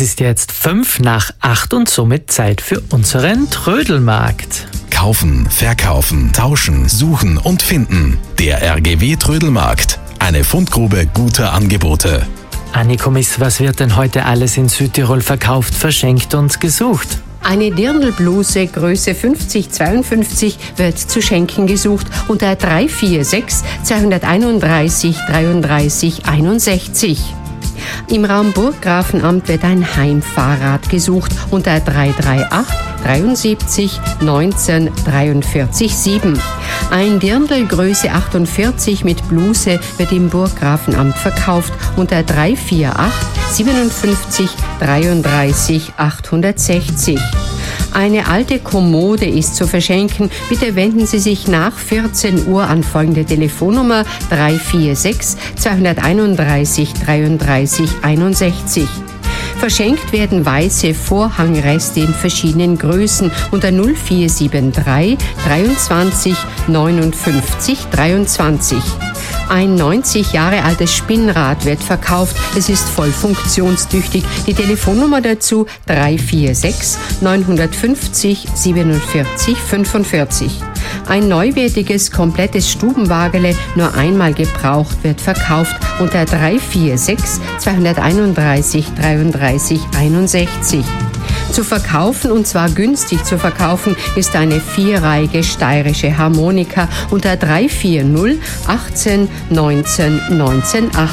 Es ist jetzt 7:55 und somit Zeit für unseren Trödelmarkt. Kaufen, verkaufen, tauschen, suchen und finden. Der RGW Trödelmarkt. Eine Fundgrube guter Angebote. Annikomis, was wird denn heute alles in Südtirol verkauft, verschenkt und gesucht? Eine Dirndlbluse Größe 50-52 wird zu schenken gesucht unter 346 231 33 61. Im Raum Burggrafenamt wird ein Heimfahrrad gesucht unter 338 73 19 43 7. Ein Dirndl Größe 48 mit Bluse wird im Burggrafenamt verkauft unter 348 57 33 860. Eine alte Kommode ist zu verschenken. Bitte wenden Sie sich nach 14 Uhr an folgende Telefonnummer 346 231 33 61. Verschenkt werden weiße Vorhangreste in verschiedenen Größen unter 0473 23 59 23. Ein 90 Jahre altes Spinnrad wird verkauft. Es ist voll funktionstüchtig. Die Telefonnummer dazu 346 950 47 45. Ein neuwertiges, komplettes Stubenwagele, nur einmal gebraucht, wird verkauft unter 346 231 33 61. Zu verkaufen, und zwar günstig zu verkaufen, ist eine vierreihige steirische Harmonika unter 340 18 19 19 8.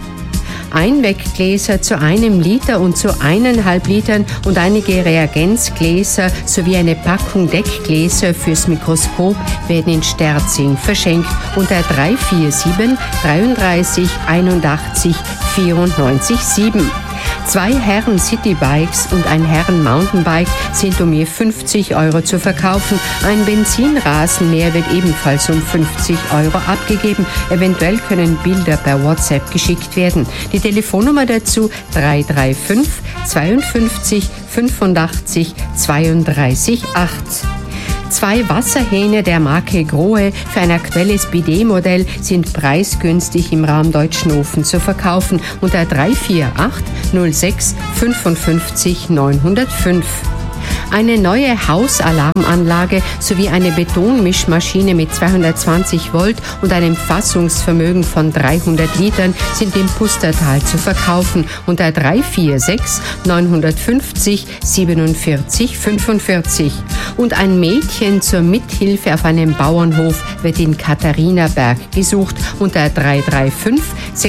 Einweggläser zu 1 Liter und zu 1,5 Litern und einige Reagenzgläser sowie eine Packung Deckgläser fürs Mikroskop werden in Sterzing verschenkt unter 347 33 81 94 7. 2 Herren Citybikes und ein Herren Mountainbike sind um je 50 € zu verkaufen. Ein Benzinrasenmäher wird ebenfalls um 50 € abgegeben. Eventuell können Bilder per WhatsApp geschickt werden. Die Telefonnummer dazu 335 52 85 32 8. 2 Wasserhähne der Marke Grohe für ein aktuelles Bidet-Modell sind preisgünstig im Raum Deutschnofen zu verkaufen unter 348 06 55 905. Eine neue Hausalarmanlage sowie eine Betonmischmaschine mit 220 Volt und einem Fassungsvermögen von 300 Litern sind im Pustertal zu verkaufen unter 346 950 47 45. Und ein Mädchen zur Mithilfe auf einem Bauernhof wird in Katharinaberg gesucht unter 335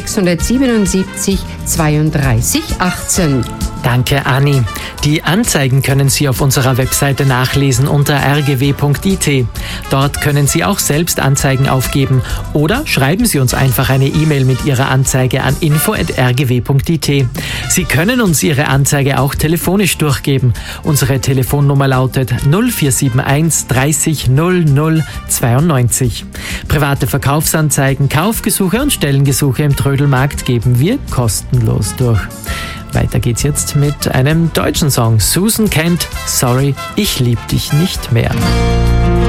677 32 18. Danke, Anni. Die Anzeigen können Sie auf unserer Webseite nachlesen unter rgw.it. Dort können Sie auch selbst Anzeigen aufgeben oder schreiben Sie uns einfach eine E-Mail mit Ihrer Anzeige an info@rgw.it. Sie können uns Ihre Anzeige auch telefonisch durchgeben. Unsere Telefonnummer lautet 0471 30 00 92. Private Verkaufsanzeigen, Kaufgesuche und Stellengesuche im Trödelmarkt geben wir kostenlos durch. Weiter geht's jetzt mit einem deutschen Song. Susan Kent, Sorry, ich lieb dich nicht mehr.